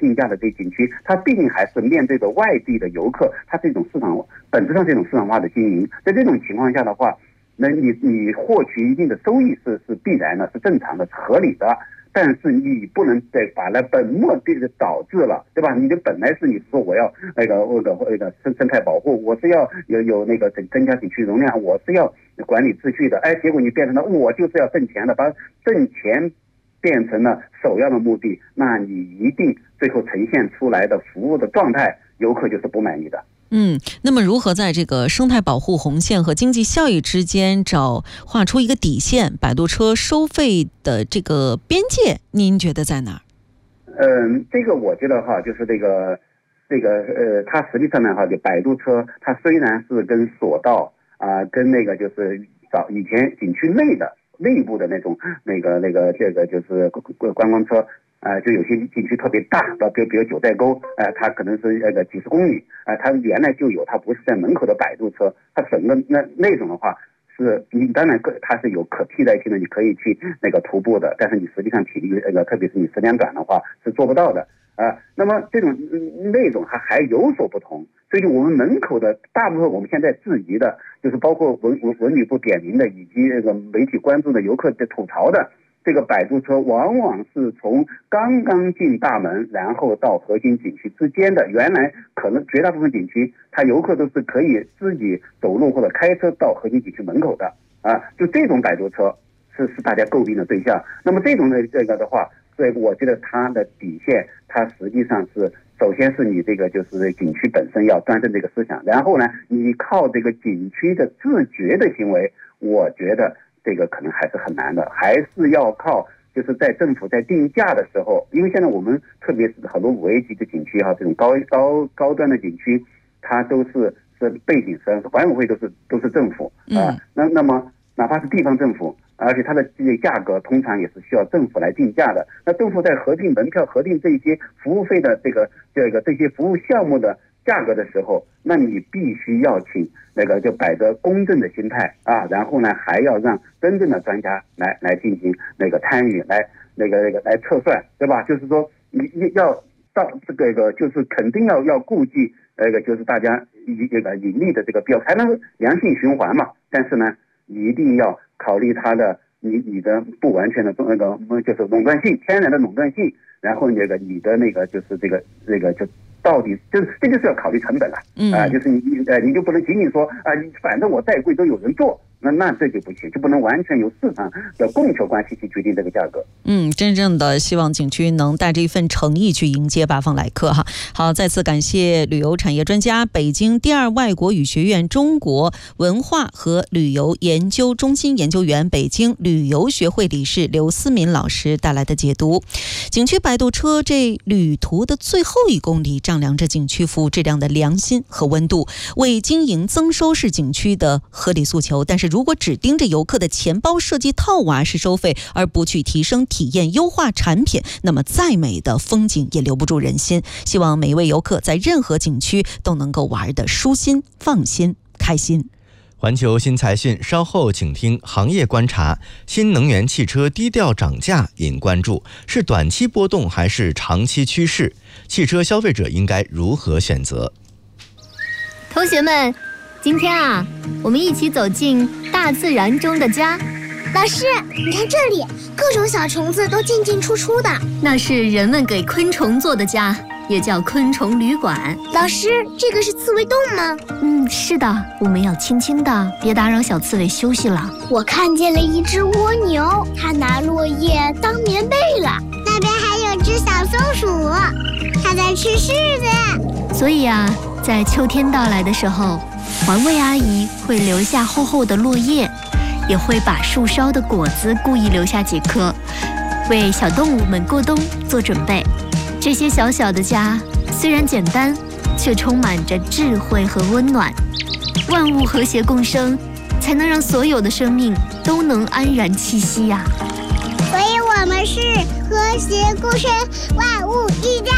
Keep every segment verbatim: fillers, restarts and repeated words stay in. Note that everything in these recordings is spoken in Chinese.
定价的这景区，它毕竟还是面对着外地的游客，它是一种市场本质上是一种市场化的经营。在这种情况下的话，那你你获取一定的收益是是必然的，是正常的，是合理的。但是你不能再把那本末这个导致了，对吧？你的本来是你说我要那个那个那个生生态保护，我是要有有那个增增加景区容量，我是要管理秩序的，哎，结果你变成了我就是要挣钱的，把挣钱变成了首要的目的，那你一定最后呈现出来的服务的状态，游客就是不满意的。 嗯，那么如何在这个生态保护红线和经济效益之间找画出一个底线？摆渡车收费的这个边界，您觉得在哪儿？ 嗯，这个我觉得哈，就是这个这个呃，它实际上呢哈，就摆渡车，它虽然是跟索道啊、呃，跟那个就是早以前景区内的内部的那种那个那个这个就是观光车。呃，就有些景区特别大，比如比如九寨沟，呃，它可能是那个几十公里，呃，它原来就有，它不是在门口的摆渡车，它整个那那种的话是，你当然它是有可替代性的，你可以去那个徒步的，但是你实际上体力那个，特别是你时间短的话是做不到的啊、呃。那么这种那种它还有所不同，所以我们门口的大部分我们现在质疑的，就是包括文文文旅部点名的，以及那个媒体关注的、游客的吐槽的。这个摆渡车往往是从刚刚进大门，然后到核心景区之间的，原来可能绝大部分景区，它游客都是可以自己走路或者开车到核心景区门口的啊。就这种摆渡车是是大家诟病的对象。那么这种的这个的话，所以我觉得它的底线，它实际上是首先是你这个就是景区本身要端正这个思想，然后呢，你靠这个景区的自觉的行为，我觉得。这个可能还是很难的，还是要靠就是在政府在定价的时候，因为现在我们特别是很多五 A 级的景区哈，这种高高高端的景区，它都是是背景是管委会都是都是政府啊、呃，那那么哪怕是地方政府，而且它的这个价格通常也是需要政府来定价的。那政府在核定门票、核定这些服务费的这个这个这些服务项目的价格的时候，那你必须要请那个就摆着公正的心态啊，然后呢还要让真正的专家来来进行那个参与，来那个那个来测算，对吧？就是说你要到这个个就是肯定要要顾及那个就是大家这个盈利的这个必要，才能良性循环嘛。但是呢，一定要考虑它的你你的不完全的那个就是垄断性，天然的垄断性，然后那个你的那个就是这个这个就。到底就是这就是要考虑成本了， 嗯啊、呃，就是你你呃你就不能仅仅说啊、呃，反正我再贵都有人做，那那这就不行，就不能完全由市场的供求关系去决定这个价格。 嗯，真正的希望景区能带着一份诚意去迎接八方来客哈。好，再次感谢旅游产业专家、北京第二外国语学院中国文化和旅游研究中心研究员、北京旅游学会理事刘思敏老师带来的解读。景区摆渡车这旅途的最后一公里，丈量着景区服务质量的良心和温度，为经营增收是景区的合理诉求。但是如果只盯着游客的钱包设计套娃式收费，而不去提升体验、优化产品，那么再美的风景也留不住人心。希望每一位游客在任何景区都能够玩得舒心、放心、开心。 环球新财讯稍后请听行业观察。新能源汽车低调涨价引关注，是短期波动还是长期趋势？汽车消费者应该如何选择？ 同学们，今天啊，我们一起走进大自然中的家。 老师，你看这里，各种小虫子都进进出出的， 那是人们给昆虫做的家，也叫昆虫旅馆。 老师，这个是刺猬洞吗？ 嗯，是的，我们要轻轻的，别打扰小刺猬休息了。 我看见了一只蜗牛，它拿落叶当棉被了。那边还有只小松鼠，它在吃柿子。 所以啊，在秋天到来的时候，环卫阿姨会留下厚厚的落叶，也会把树梢的果子故意留下几颗，为小动物们过冬做准备。这些小小的家虽然简单，却充满着智慧和温暖。万物和谐共生，才能让所有的生命都能安然栖息呀、啊。 所以我们是和谐共生，万物一家。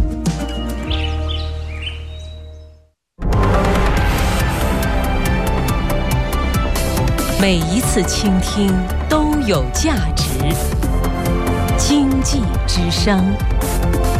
每一次倾听都有价值。经济之声。